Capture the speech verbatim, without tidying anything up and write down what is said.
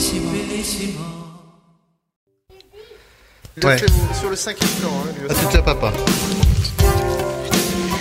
Ouais. Sur le cinquième plan, hein, À tout ça, papa.